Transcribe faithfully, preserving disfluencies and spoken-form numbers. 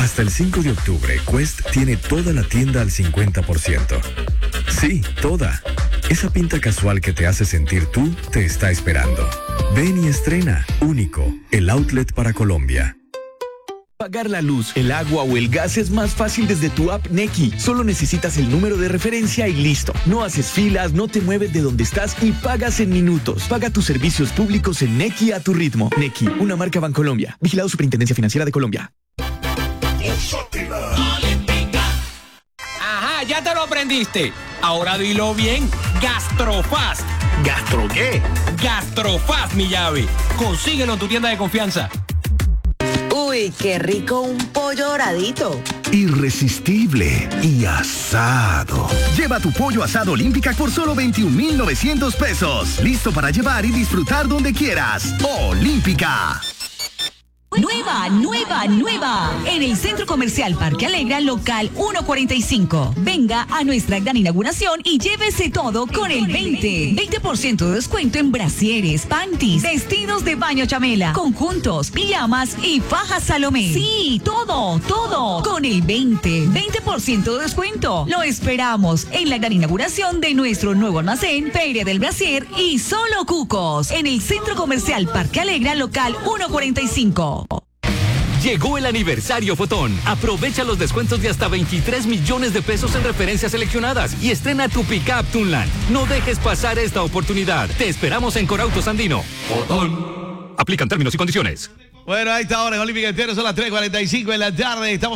Hasta el cinco de octubre, Quest tiene toda la tienda al cincuenta por ciento. Sí, toda. Esa pinta casual que te hace sentir tú te está esperando. Ven y estrena. Único, el outlet para Colombia. Pagar la luz, el agua o el gas es más fácil desde tu app Nequi. Solo necesitas el número de referencia y listo. No haces filas, no te mueves de donde estás y pagas en minutos. Paga tus servicios públicos en Nequi a tu ritmo. Nequi, una marca Bancolombia. Vigilado Superintendencia Financiera de Colombia. Ajá, ya te lo aprendiste. Ahora dilo bien. Gastrofast. ¿Gastro qué? Gastrofast, mi llave. Consíguelo en tu tienda de confianza. Uy, qué rico un pollo doradito. Irresistible y asado. Lleva tu pollo asado Olímpica por solo veintiún mil novecientos pesos. Listo para llevar y disfrutar donde quieras. Olímpica. Nueva, nueva, nueva. En el Centro Comercial Parque Alegra, local ciento cuarenta y cinco. Venga a nuestra gran inauguración y llévese todo con el veinte. veinte por ciento de descuento en brasieres, panties, vestidos de baño chamela, conjuntos, pijamas y fajas Salomé. Sí, todo, todo con el veinte. veinte por ciento de descuento. Lo esperamos en la gran inauguración de nuestro nuevo almacén, Feria del Brasier y Solo Cucos. En el Centro Comercial Parque Alegra, local ciento cuarenta y cinco. Llegó el aniversario Fotón. Aprovecha los descuentos de hasta veintitrés millones de pesos en referencias seleccionadas y estrena tu pickup Tunland. No dejes pasar esta oportunidad. Te esperamos en Corautos Andino. Fotón. Aplican términos y condiciones. Bueno, ahí está ahora en Olímpica Entero, son las tres cuarenta y cinco de la tarde. Estamos